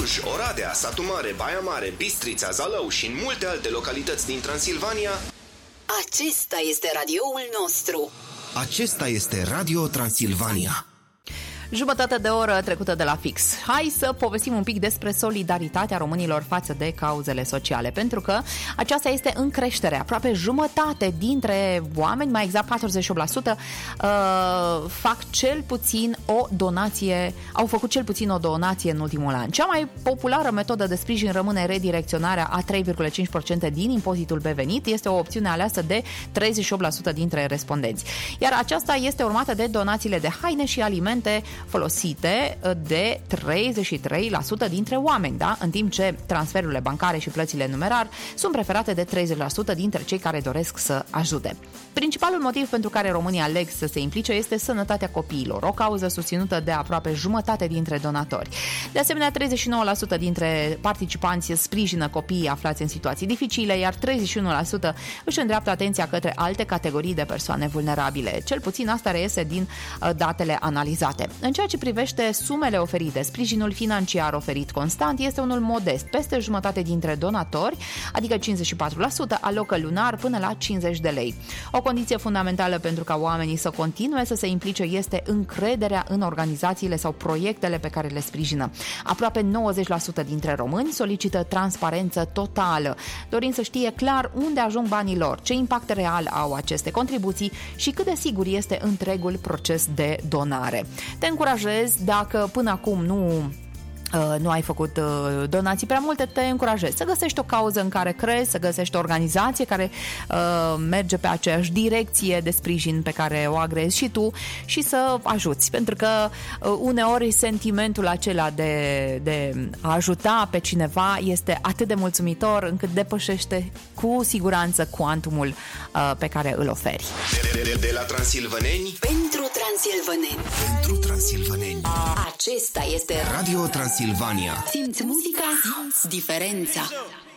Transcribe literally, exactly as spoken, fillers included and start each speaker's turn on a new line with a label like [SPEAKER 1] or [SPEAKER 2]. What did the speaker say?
[SPEAKER 1] Cluj, Oradea, Satu Mare, Baia Mare, Bistrița, Zalău și în multe alte localități din Transilvania.
[SPEAKER 2] Acesta este radioul nostru.
[SPEAKER 1] Acesta este Radio Transilvania.
[SPEAKER 3] Jumătate de oră trecută de la fix. Hai să povestim un pic despre solidaritatea românilor față de cauzele sociale, pentru că aceasta este în creștere. Aproape jumătate dintre oameni, mai exact patruzeci și opt la sută, uh, fac cel puțin o donație, au făcut cel puțin o donație în ultimul an. Cea mai populară metodă de sprijin rămâne redirecționarea a trei virgulă cinci la sută din impozitul pe venit. Este o opțiune aleasă de treizeci și opt la sută dintre respondenți. Iar aceasta este urmată de donațiile de haine și alimente folosite de treizeci și trei la sută dintre oameni, da? În timp ce transferurile bancare și plățile numerar sunt preferate de treizeci la sută dintre cei care doresc să ajute. Principalul motiv pentru care românii aleg să se implice este sănătatea copiilor, o cauză susținută de aproape jumătate dintre donatori. De asemenea, treizeci și nouă la sută dintre participanți sprijină copiii aflați în situații dificile, iar treizeci și unu la sută își îndreaptă atenția către alte categorii de persoane vulnerabile. Cel puțin asta reiese din datele analizate. În ceea ce privește sumele oferite, sprijinul financiar oferit constant este unul modest. Peste jumătate dintre donatori, adică cincizeci și patru la sută, alocă lunar până la cincizeci de lei. O condiție fundamentală pentru ca oamenii să continue să se implice este încrederea în organizațiile sau proiectele pe care le sprijină. Aproape nouăzeci la sută dintre români solicită transparență totală, dorind să știe clar unde ajung banii lor, ce impact real au aceste contribuții și cât de sigur este întregul proces de donare. Te încurajez, dacă până acum nu Uh, nu ai făcut uh, donații prea multe, te încurajez să găsești o cauză în care crezi, să găsești o organizație care uh, merge pe aceeași direcție de sprijin pe care o agrezi și tu și să ajuți, pentru că uh, uneori sentimentul acela de, de a ajuta pe cineva este atât de mulțumitor încât depășește cu siguranță cuantumul uh, pe care îl oferi.
[SPEAKER 1] De, de, de la Transilvăneni
[SPEAKER 2] Pentru Transilvăneni.
[SPEAKER 1] Pentru Transilvăneni.
[SPEAKER 2] Acesta este
[SPEAKER 1] Radio Transilvania.
[SPEAKER 2] Simți muzica, simți diferența.